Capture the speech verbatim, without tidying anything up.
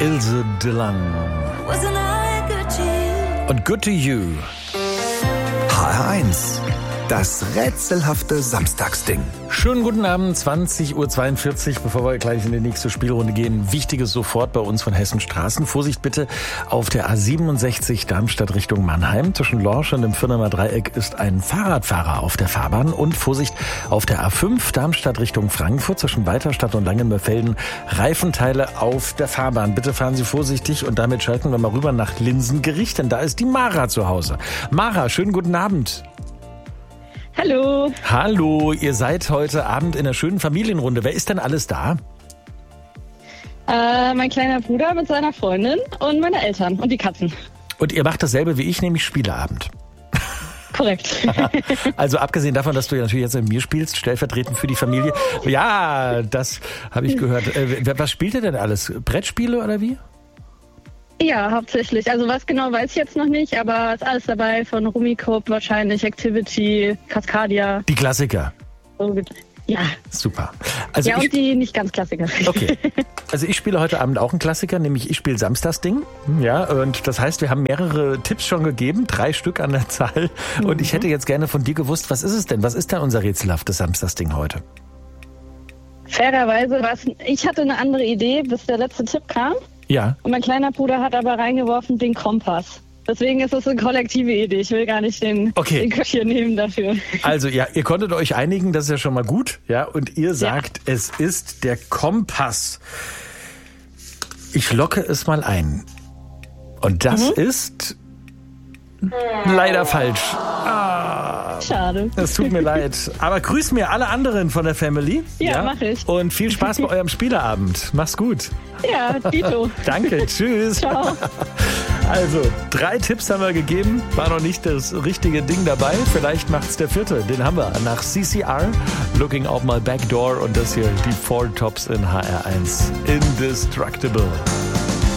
Ilse DeLange. Und Good to You. H R eins. Das rätselhafte Samstagsding. Schönen guten Abend, zwanzig Uhr zweiundvierzig, bevor wir gleich in die nächste Spielrunde gehen. Wichtiges sofort bei uns von Hessen Straßen. Vorsicht bitte auf der A siebenundsechzig Darmstadt Richtung Mannheim. Zwischen Lorsch und dem Firnemer Dreieck ist ein Fahrradfahrer auf der Fahrbahn. Und Vorsicht auf der A fünf Darmstadt Richtung Frankfurt zwischen Weiterstadt und Langenmörfelden. Reifenteile auf der Fahrbahn. Bitte fahren Sie vorsichtig und damit schalten wir mal rüber nach Linsengericht, denn da ist die Mara zu Hause. Mara, schönen guten Abend. Hallo. Hallo, ihr seid heute Abend in einer schönen Familienrunde. Wer ist denn alles da? Äh, mein kleiner Bruder mit seiner Freundin und meine Eltern und die Katzen. Und ihr macht dasselbe wie ich, nämlich Spieleabend. Korrekt. Also abgesehen davon, dass du ja natürlich jetzt mit mir spielst, stellvertretend für die Familie. Ja, das habe ich gehört. Äh, was spielt ihr denn alles? Brettspiele oder wie? Ja, hauptsächlich. Also was genau weiß ich jetzt noch nicht, aber ist alles dabei von Rummikub wahrscheinlich, Activity, Cascadia. Die Klassiker. Ja. Super. Also ja, ich, und die nicht ganz Klassiker. Okay. Also ich spiele heute Abend auch einen Klassiker, nämlich ich spiele Samstagsding. Ja, und das heißt, wir haben mehrere Tipps schon gegeben, drei Stück an der Zahl. Mhm. Und ich hätte jetzt gerne von dir gewusst, was ist es denn? Was ist denn unser rätselhaftes Samstagsding heute? Fairerweise, was, ich hatte eine andere Idee, bis der letzte Tipp kam. Ja. Und mein kleiner Bruder hat aber reingeworfen den Kompass. Deswegen ist es eine kollektive Idee. Ich will gar nicht den, okay. den Köcher nehmen dafür. Also ja, ihr konntet euch einigen, das ist ja schon mal gut. Ja, und ihr sagt, ja. Es ist der Kompass. Ich locke es mal ein. Und das mhm. ist leider falsch. Ah, Schade. Es tut mir leid. Aber grüß mir alle anderen von der Family. Ja, ja? Mach ich. Und viel Spaß bei eurem Spieleabend. Mach's gut. Ja, Dito. Danke, tschüss. Ciao. Also, drei Tipps haben wir gegeben. War noch nicht das richtige Ding dabei. Vielleicht macht's der vierte. Den haben wir nach C C R. Looking out my back door. Und das hier, die Four Tops in H R eins. Indestructible.